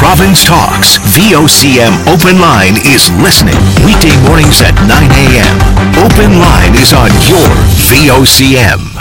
Province Talks. VOCM Open Line is listening. Weekday mornings at 9 a.m. Open Line is on your VOCM.